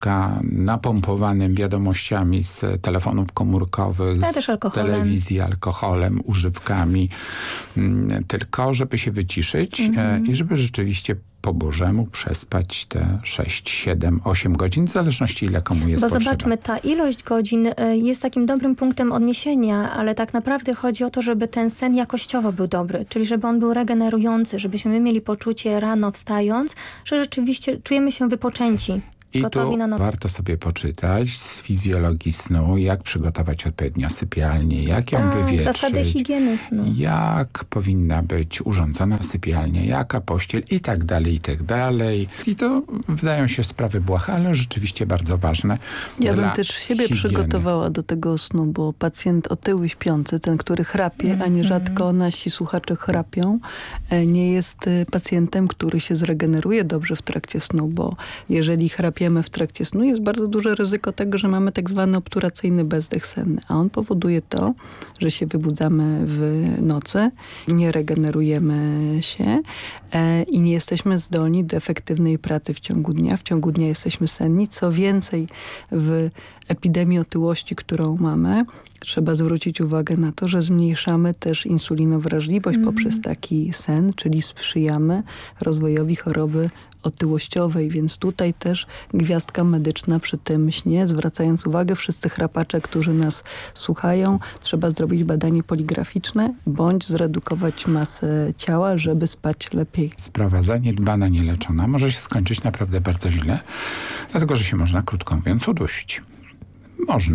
napompowanym wiadomościami z telefonów komórkowych, z telewizji, alkoholem, używkami, tylko żeby się wyciszyć i żeby rzeczywiście po Bożemu przespać te 6, 7, 8 godzin, w zależności ile komu jest potrzeba. Bo zobaczmy, ta ilość godzin jest takim dobrym punktem odniesienia, ale tak naprawdę chodzi o to, żeby ten sen jakościowo był dobry, czyli żeby on był regenerujący, żebyśmy mieli poczucie rano wstając, że rzeczywiście czujemy się wypoczęci. I tu warto sobie poczytać z fizjologii snu, jak przygotować odpowiednio sypialnię, jak ją wywietrzyć. Zasady higieny snu. Jak powinna być urządzona sypialnia, jaka pościel i tak dalej, i tak dalej. I to wydają się sprawy błahe, ale rzeczywiście bardzo ważne. Ja bym też siebie przygotowała do tego snu, bo pacjent otyły śpiący, ten, który chrapie, a nierzadko nasi słuchacze chrapią, nie jest pacjentem, który się zregeneruje dobrze w trakcie snu, bo jeżeli chrapiemy w trakcie snu, jest bardzo duże ryzyko tego, że mamy tak zwany obturacyjny bezdech senny, a on powoduje to, że się wybudzamy w nocy, nie regenerujemy się i nie jesteśmy zdolni do efektywnej pracy w ciągu dnia. W ciągu dnia jesteśmy senni. Co więcej, w epidemii otyłości, którą mamy, trzeba zwrócić uwagę na to, że zmniejszamy też insulinowrażliwość poprzez taki sen, czyli sprzyjamy rozwojowi choroby otyłościowej, więc tutaj też gwiazdka medyczna przy tym śnie, zwracając uwagę, wszyscy chrapacze, którzy nas słuchają, trzeba zrobić badanie poligraficzne, bądź zredukować masę ciała, żeby spać lepiej. Sprawa zaniedbana, nieleczona może się skończyć naprawdę bardzo źle, dlatego, że się można, krótko mówiąc, udusić. Można.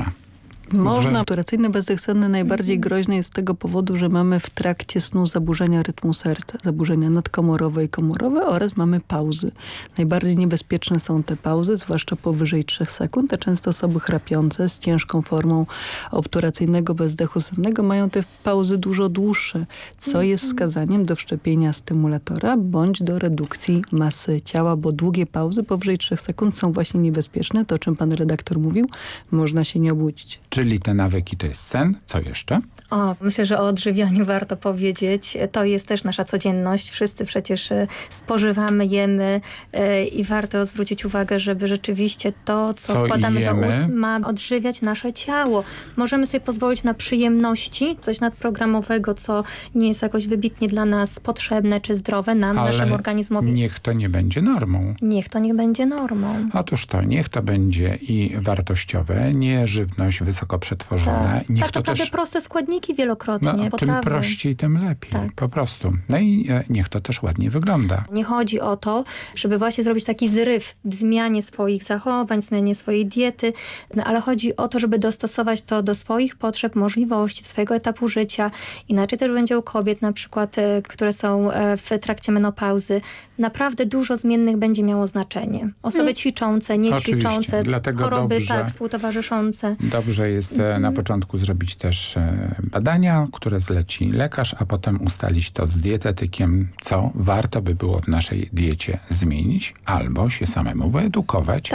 Obturacyjny bezdech senny najbardziej groźny jest z tego powodu, że mamy w trakcie snu zaburzenia rytmu serca, zaburzenia nadkomorowe i komorowe oraz mamy pauzy. Najbardziej niebezpieczne są te pauzy, zwłaszcza powyżej 3 sekund, a często osoby chrapiące z ciężką formą obturacyjnego bezdechu sennego mają te pauzy dużo dłuższe, co jest wskazaniem do wszczepienia stymulatora bądź do redukcji masy ciała, bo długie pauzy powyżej 3 sekund są właśnie niebezpieczne. To, o czym pan redaktor mówił, można się nie obudzić. Czyli te nawyki to jest sen. Co jeszcze? Myślę, że o odżywianiu warto powiedzieć. To jest też nasza codzienność. Wszyscy przecież spożywamy, jemy i warto zwrócić uwagę, żeby rzeczywiście to, co wkładamy do ust, ma odżywiać nasze ciało. Możemy sobie pozwolić na przyjemności, coś nadprogramowego, co nie jest jakoś wybitnie dla nas potrzebne czy zdrowe nam, naszemu organizmowi. Niech to nie będzie normą. Niech to nie będzie normą. Otóż to, niech to będzie i wartościowe, nie żywność wysoko przetworzone. Tak, tak naprawdę też proste składniki wielokrotnie. Czym prościej, tym lepiej. Tak. Po prostu. No i niech to też ładnie wygląda. Nie chodzi o to, żeby właśnie zrobić taki zryw w zmianie swoich zachowań, w zmianie swojej diety, ale chodzi o to, żeby dostosować to do swoich potrzeb, możliwości, do swojego etapu życia. Inaczej też będzie u kobiet na przykład, które są w trakcie menopauzy. Naprawdę dużo zmiennych będzie miało znaczenie. Osoby ćwiczące, niećwiczące, choroby współtowarzyszące. Dobrze jest na początku zrobić też badania, które zleci lekarz, a potem ustalić to z dietetykiem, co warto by było w naszej diecie zmienić, albo się samemu wyedukować,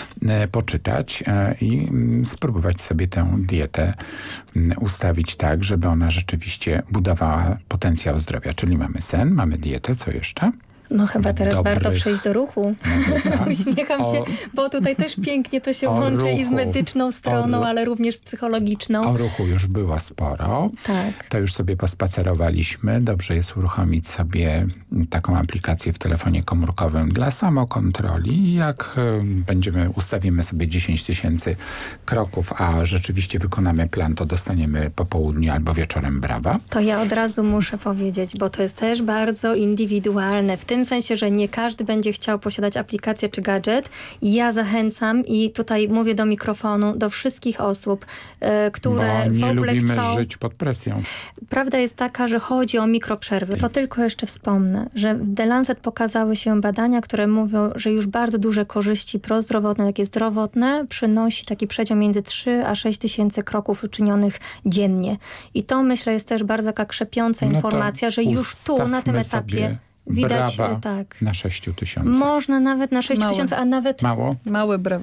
poczytać i spróbować sobie tę dietę ustawić tak, żeby ona rzeczywiście budowała potencjał zdrowia. Czyli mamy sen, mamy dietę, co jeszcze? No chyba teraz warto przejść do ruchu. Uśmiecham się, bo tutaj też pięknie to się łączy i z medyczną stroną, ale również z psychologiczną. O ruchu już było sporo. Tak. To już sobie pospacerowaliśmy. Dobrze jest uruchomić sobie taką aplikację w telefonie komórkowym dla samokontroli. Jak ustawimy sobie 10 000 kroków, a rzeczywiście wykonamy plan, to dostaniemy po południu albo wieczorem brawa. To ja od razu muszę powiedzieć, bo to jest też bardzo indywidualne. W tym sensie, że nie każdy będzie chciał posiadać aplikację czy gadżet. Ja zachęcam i tutaj mówię do mikrofonu, do wszystkich osób, które w ogóle lubimy chcą żyć pod presją. Prawda jest taka, że chodzi o mikroprzerwy. To tylko jeszcze wspomnę, że w The Lancet pokazały się badania, które mówią, że już bardzo duże korzyści prozdrowotne, takie zdrowotne, przynosi taki przedział między 3 a 6 tysięcy kroków uczynionych dziennie. I to, myślę, jest też bardzo taka krzepiąca informacja, że już tu na tym etapie widać, tak. Na 6 000. Można nawet na 6 000, a nawet... Mało? Małe brawo.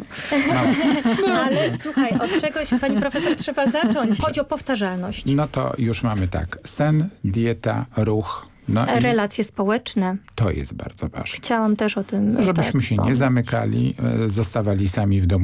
Ale słuchaj, od czegoś, pani profesor, trzeba zacząć. Chodzi o powtarzalność. No to już mamy tak. Sen, dieta, ruch, No i relacje społeczne. to jest bardzo ważne. Chciałam też o tym Żebyśmy się nie zamykali, zostawali sami w domu